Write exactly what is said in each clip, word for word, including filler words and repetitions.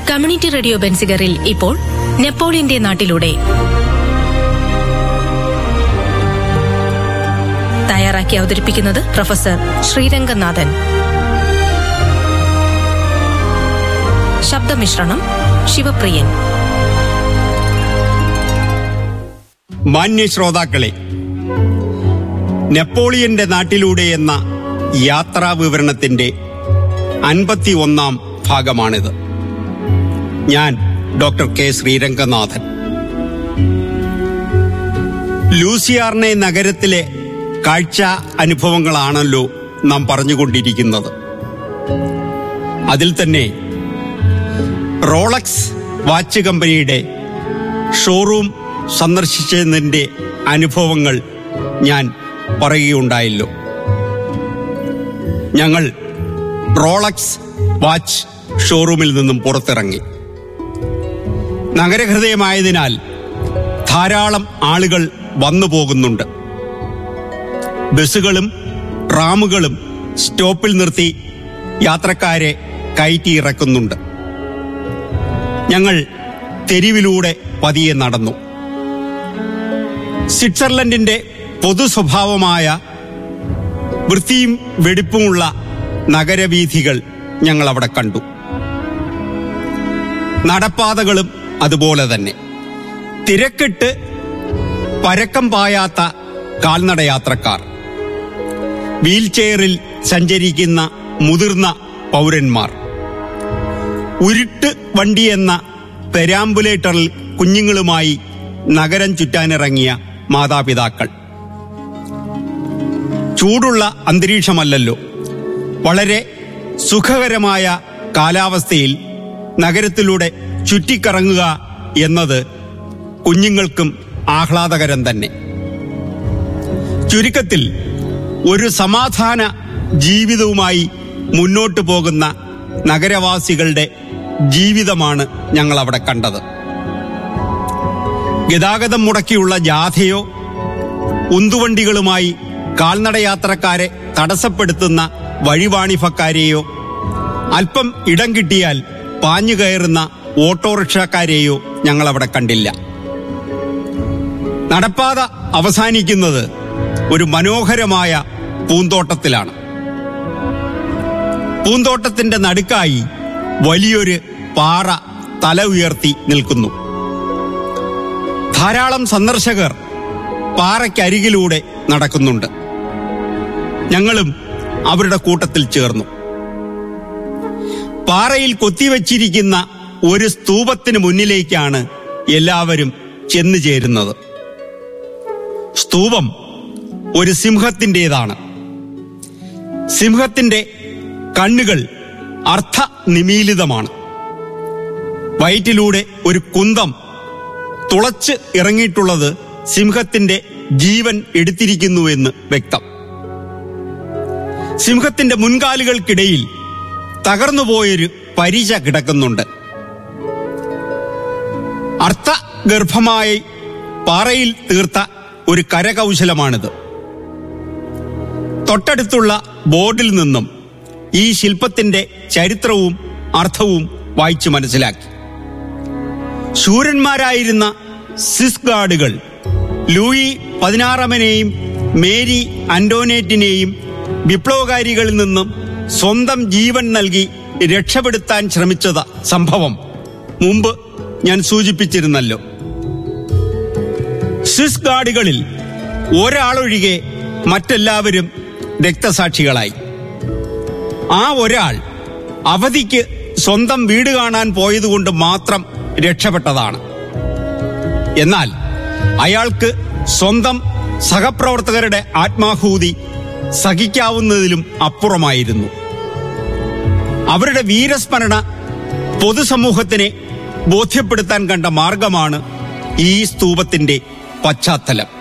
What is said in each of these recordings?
Community radio ബെൻസിഗറിൽ ഇപ്പോൾ നെപ്പോളിയന്റെ നാട്ടിലൂടെ തയ്യാറാക്കി അവതരിപ്പിക്കുന്നത് പ്രൊഫസർ ശ്രീരംഗനാഥൻ. ശബ്ദമിശ്രണം ശിവപ്രിയൻ. മാന്യ ശ്രോതാക്കളെ, നെപ്പോളിയന്റെ നാട്ടിലൂടെ എന്ന യാത്രാ വിവരണത്തിന്റെ അൻപത്തി ഒന്നാം ഭാഗമാണിത്. ഞാൻ ഡോക്ടർ കെ ശ്രീരംഗനാഥൻ. ലൂസിയാർണെ നഗരത്തിലെ കാഴ്ച അനുഭവങ്ങളാണല്ലോ നാം പറഞ്ഞുകൊണ്ടിരിക്കുന്നത്. അതിൽ തന്നെ റോളക്സ് വാച്ച് കമ്പനിയുടെ ഷോറൂം സന്ദർശിച്ചതിന്റെ അനുഭവങ്ങൾ ഞാൻ പറയുകയുണ്ടായല്ലോ. ഞങ്ങൾ റോളക്സ് വാച്ച് ഷോറൂമിൽ നിന്നും പുറത്തിറങ്ങി. നഗരഹൃദയമായതിനാൽ ധാരാളം ആളുകൾ വന്നു പോകുന്നുണ്ട്. ബസ്സുകളും ട്രാമുകളും സ്റ്റോപ്പിൽ നിർത്തി യാത്രക്കാരെ കയറ്റി ഇറക്കുന്നുണ്ട്. ഞങ്ങൾ തെരുവിലൂടെ പതിയെ നടന്നു. സ്വിറ്റ്സർലൻഡിന്റെ പൊതു സ്വഭാവമായ വൃത്തിയും വെടിപ്പുമുള്ള നഗരവീഥികൾ ഞങ്ങൾ അവിടെ കണ്ടു. നടപ്പാതകളും അതുപോലെ തന്നെ. തിരക്കിട്ട് പരക്കം പായാത്ത കാൽനടയാത്രക്കാർ, വീൽ ചെയറിൽ സഞ്ചരിക്കുന്ന മുതിർന്ന പൗരന്മാർ, ഉരുട്ട് വണ്ടിയെന്ന പെരാമ്പുലേറ്ററിൽ കുഞ്ഞുങ്ങളുമായി നഗരം ചുറ്റാനിറങ്ങിയ മാതാപിതാക്കൾ. ചൂടുള്ള അന്തരീക്ഷമല്ലല്ലോ. വളരെ സുഖകരമായ കാലാവസ്ഥയിൽ നഗരത്തിലൂടെ ചുറ്റിക്കറങ്ങുക എന്നത് കുഞ്ഞുങ്ങൾക്കും ആഹ്ലാദകരം തന്നെ. ചുരുക്കത്തിൽ ഒരു സമാധാന ജീവിതവുമായി മുന്നോട്ടു പോകുന്ന നഗരവാസികളുടെ ജീവിതമാണ് ഞങ്ങൾ അവിടെ കണ്ടത്. ഗതാഗതം മുടക്കിയുള്ള ജാഥയോ ഉന്തുവണ്ടികളുമായി കാൽനടയാത്രക്കാരെ തടസ്സപ്പെടുത്തുന്ന വഴിവാണിഭക്കാരെയോ അല്പം ഇടം കിട്ടിയാൽ പാഞ്ഞു കയറുന്ന ഓട്ടോറിക്ഷക്കാരെയോ ഞങ്ങളവിടെ കണ്ടില്ല. നടപ്പാത അവസാനിക്കുന്നത് ഒരു മനോഹരമായ പൂന്തോട്ടത്തിലാണ്. പൂന്തോട്ടത്തിന്റെ നടുക്കായി വലിയൊരു പാറ തല ഉയർത്തി നിൽക്കുന്നു. ധാരാളം സന്ദർശകർ പാറയ്ക്കരികിലൂടെ നടക്കുന്നുണ്ട്. ഞങ്ങളും അവരുടെ കൂട്ടത്തിൽ ചേർന്നു. പാറയിൽ കൊത്തിവെച്ചിരിക്കുന്ന ഒരു സ്തൂപത്തിന് മുന്നിലേക്കാണ് എല്ലാവരും ചെന്നു ചേരുന്നത്. സ്തൂപം ഒരു സിംഹത്തിൻ്റെതാണ്. സിംഹത്തിന്റെ കണ്ണുകൾ അർത്ഥനിമീലിതമാണ്. വയറ്റിലൂടെ ഒരു കുന്തം തുളച്ച് ഇറങ്ങിയിട്ടുള്ളത് സിംഹത്തിന്റെ ജീവൻ എടുത്തിരിക്കുന്നുവെന്ന് വ്യക്തം. സിംഹത്തിന്റെ മുൻകാലുകൾക്കിടയിൽ തകർന്നുപോയൊരു പരിച കിടക്കുന്നുണ്ട്. അർത്ഥഗർഭമായി പാറയിൽ തീർത്ത ഒരു കരകൗശലമാണിത്. തൊട്ടടുത്തുള്ള ബോർഡിൽ നിന്നും ഈ ശില്പത്തിന്റെ ചരിത്രവും അർത്ഥവും വായിച്ചു മനസ്സിലാക്കി. ശൂരന്മാരായിരുന്ന സ്വിസ് ഗാർഡുകൾ ലൂയി പതിനാറാമനെയും മേരി അന്റോനേറ്റിനെയും വിപ്ലവകാരികളിൽ നിന്നും സ്വന്തം ജീവൻ നൽകി രക്ഷപ്പെടുത്താൻ ശ്രമിച്ചത് സംഭവം മുമ്പ് ഞാൻ സൂചിപ്പിച്ചിരുന്നല്ലോ. സ്വിസ് ഗാർഡുകളിൽ ഒരാളൊഴികെ മറ്റെല്ലാവരും രക്തസാക്ഷികളായി. ആ ഒരാൾ അവധിക്ക് സ്വന്തം വീട് കാണാൻ പോയതുകൊണ്ട് മാത്രം രക്ഷപ്പെട്ടതാണ്. എന്നാൽ അയാൾക്ക് സ്വന്തം സഹപ്രവർത്തകരുടെ ആത്മാഹൂതി സഹിക്കാവുന്നതിലും അപ്പുറമായിരുന്നു. അവരുടെ വീരസ്മരണ പൊതുസമൂഹത്തിനെ ബോധ്യപ്പെടുത്താൻ കണ്ട മാർഗമാണ് ഈ സ്തൂപത്തിന്റെ പശ്ചാത്തലം.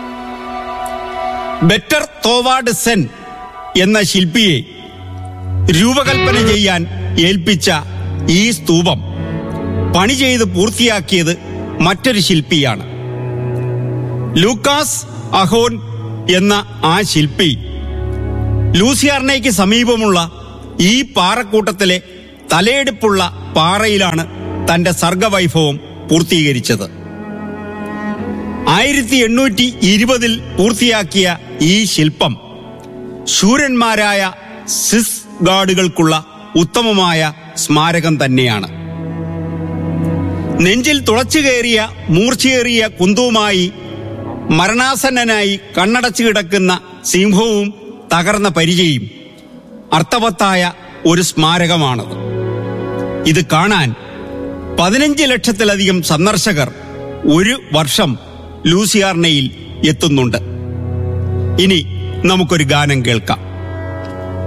ബെറ്റർ തോവാർഡ് സെൻ എന്ന ശില്പിയെ രൂപകൽപ്പന ചെയ്യാൻ ഏൽപ്പിച്ച ഈ സ്തൂപം പണി ചെയ്ത് പൂർത്തിയാക്കിയത് മറ്റൊരു ശില്പിയാണ്. ലൂക്കാസ് അഹോൻ എന്ന ആ ശില്പി ലൂസിയാർണയ്ക്ക് സമീപമുള്ള ഈ പാറക്കൂട്ടത്തിലെ തലയെടുപ്പുള്ള പാറയിലാണ് തന്റെ സർഗവൈഭവം പൂർത്തീകരിച്ചത്. ആയിരത്തി എണ്ണൂറ്റി ഇരുപതിൽ പൂർത്തിയാക്കിയ ഈ ശില്പം ശൂരന്മാരായ സിസ് ഗാർഡുകൾക്കുള്ള ഉത്തമമായ സ്മാരകം തന്നെയാണ്. നെഞ്ചിൽ തുളച്ചുകയറിയ മൂർച്ചയേറിയ കുന്തവുമായി മരണാസന്നനായി കണ്ണടച്ചു കിടക്കുന്ന സിംഹവും തകർന്ന പരിചയും അർത്ഥവത്തായ ഒരു സ്മാരകമാണത്. ഇത് കാണാൻ പതിനഞ്ച് ലക്ഷത്തിലധികം സന്ദർശകർ ഒരു വർഷം ലൂസിയാർണയിൽ എത്തുന്നുണ്ട്. ഇനി നമുക്കൊരു ഗാനം കേൾക്കാം.